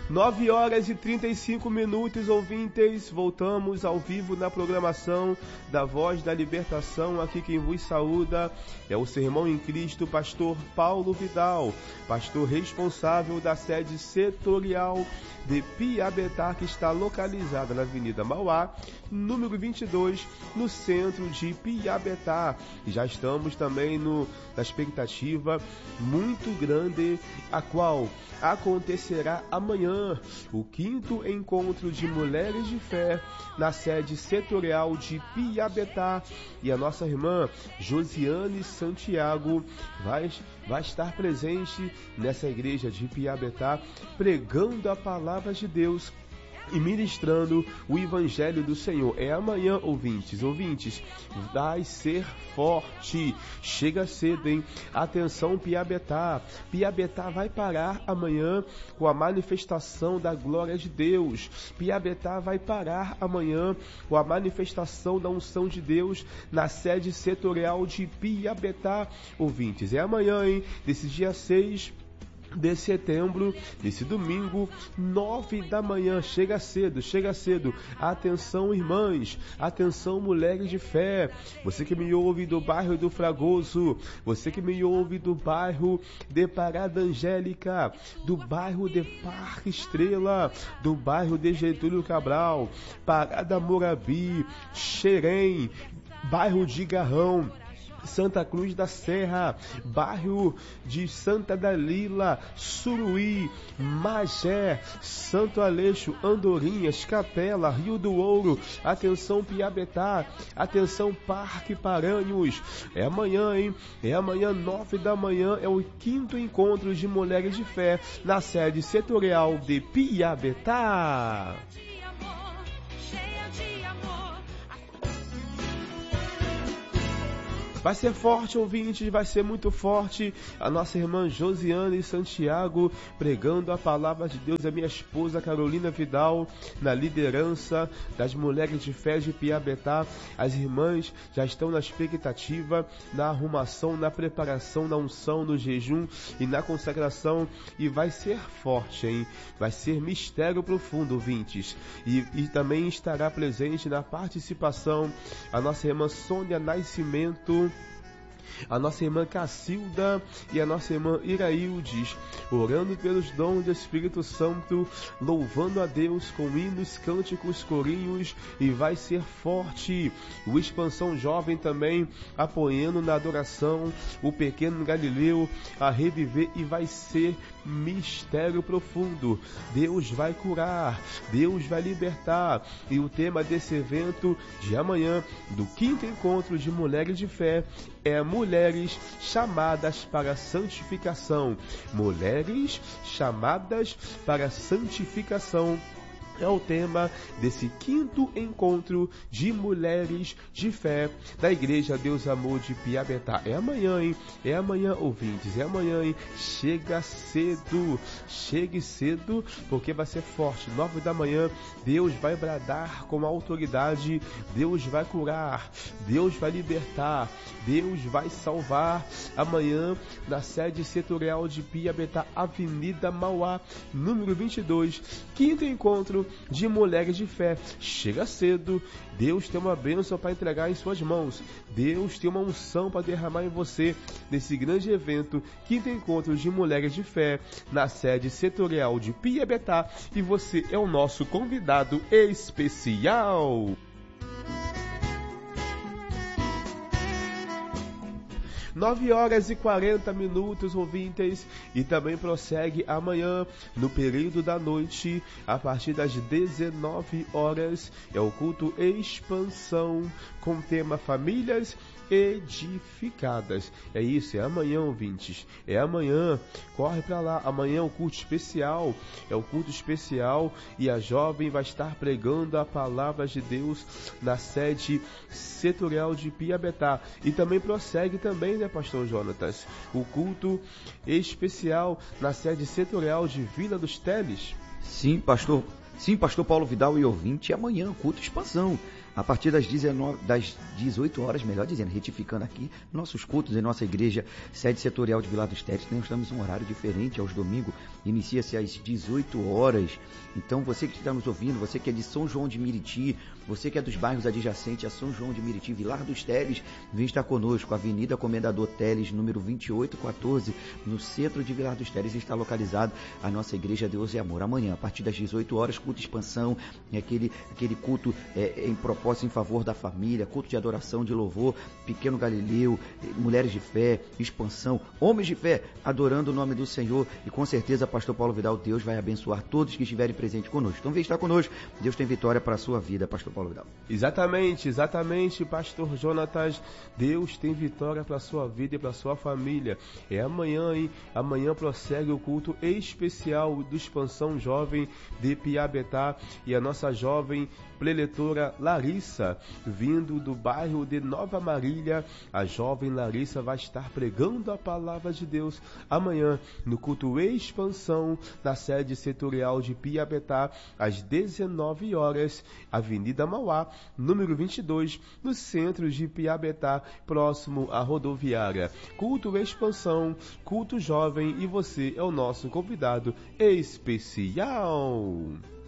9h35, ouvintes. Voltamos ao vivo na programação da Voz da Libertação. Aqui quem vos saúda é o seu irmão em Cristo, pastor Paulo Vidal, pastor responsável da sede setorial de Piabetá, que está localizada na Avenida Mauá, número 22, no centro de Piabetá. E já estamos também na expectativa muito grande, a qual acontecerá amanhã, o 5º encontro de mulheres de fé na sede setorial de Piabetá. E a nossa irmã Josiane Santiago vai estar presente nessa igreja de Piabetá, pregando a palavra de Deus e ministrando o Evangelho do Senhor. É amanhã, ouvintes, vai ser forte. Chega cedo, hein? Atenção, Piabetá. Piabetá vai parar amanhã com a manifestação da glória de Deus. Piabetá vai parar amanhã com a manifestação da unção de Deus na sede setorial de Piabetá, ouvintes. É amanhã, hein? Desse dia 6 de setembro, nesse domingo, 9 da manhã. Chega cedo. Atenção, irmãs, atenção, mulheres de fé. Você que me ouve do bairro do Fragoso, você que me ouve do bairro de Parada Angélica, do bairro de Parque Estrela, do bairro de Getúlio Cabral, Parada Morabi, Xerém, bairro de Garrão, Santa Cruz da Serra, bairro de Santa Dalila, Suruí, Magé, Santo Aleixo, Andorinhas, Capela, Rio do Ouro. Atenção, Piabetá, atenção, Parque Paranhos. É amanhã, hein? É amanhã, 9 da manhã, é o 5º encontro de mulheres de fé na sede setorial de Piabetá. Vai ser forte, ouvintes, vai ser muito forte. A nossa irmã Josiane Santiago pregando a palavra de Deus, a minha esposa Carolina Vidal na liderança das mulheres de fé de Piabetá. As irmãs já estão na expectativa, na arrumação, na preparação, na unção, no jejum e na consagração. E vai ser forte, hein? Vai ser mistério profundo, ouvintes. E também estará presente na participação a nossa irmã Sônia Nascimento, a nossa irmã Cacilda e a nossa irmã Iraildes, orando pelos dons do Espírito Santo, louvando a Deus com hinos, cânticos, corinhos, e vai ser forte. O Expansão Jovem também apoiando na adoração, o Pequeno Galileu a reviver, e vai ser mistério profundo. Deus vai curar, Deus vai libertar. E o tema desse evento de amanhã, do 5º encontro de mulheres de fé, é mulheres chamadas para santificação. Mulheres chamadas para santificação é o tema desse 5º encontro de mulheres de fé da Igreja Deus Amor de Piabetá. É amanhã, hein? É amanhã, ouvintes. É amanhã, hein? Chega cedo. Chegue cedo, porque vai ser forte. 9 da manhã, Deus vai bradar com autoridade. Deus vai curar. Deus vai libertar. Deus vai salvar. Amanhã, na sede setorial de Piabetá, Avenida Mauá, número 22, 5º encontro de mulheres de fé. Chega cedo. Deus tem uma bênção para entregar em suas mãos. Deus tem uma unção para derramar em você nesse grande evento, 5º encontro de mulheres de fé na sede setorial de Piabetá, e você é o nosso convidado especial. 9h40, ouvintes, e também prossegue amanhã, no período da noite, a partir das 19 horas, é o culto Expansão, com tema Famílias Edificadas. É isso, é amanhã, ouvintes, é amanhã, corre pra lá. Amanhã é o culto especial, e a jovem vai estar pregando a palavra de Deus na sede setorial de Piabetá. E também prossegue também, né, pastor Jonatas, o culto especial na sede setorial de Vila dos Teles. Sim, pastor Paulo Vidal e ouvinte, amanhã culto Expansão, a partir das 18 horas, melhor dizendo, retificando aqui, nossos cultos em nossa igreja, sede setorial de Vilar dos Teles, nós temos um horário diferente aos domingos, inicia-se às 18 horas. Então, você que está nos ouvindo, você que é de São João de Miriti, você que é dos bairros adjacentes a São João de Miriti, Vilar dos Teles, vem estar conosco, Avenida Comendador Teles, número 2814, no centro de Vilar dos Teles, está localizado a nossa igreja Deus e Amor. Amanhã, a partir das 18 horas, culto de expansão, aquele culto em propósito em favor da família, culto de adoração, de louvor, Pequeno Galileu, mulheres de fé, expansão, homens de fé, adorando o nome do Senhor, e com certeza, pastor Paulo Vidal, Deus vai abençoar todos que estiverem presentes conosco. Então vem estar conosco, Deus tem vitória para a sua vida, pastor Paulo Vidal. Exatamente, pastor Jonatas, Deus tem vitória para a sua vida e para a sua família. É amanhã, hein? Amanhã prossegue o culto especial do Expansão Jovem de Piabetá, e a nossa jovem preletora Larissa, vindo do bairro de Nova Marília, a jovem Larissa vai estar pregando a palavra de Deus amanhã no culto Expansão, na sede setorial de Piabetá, às 19 horas, Avenida Mauá, número 22, no centro de Piabetá, próximo à rodoviária. Culto Expansão, culto jovem, e você é o nosso convidado especial.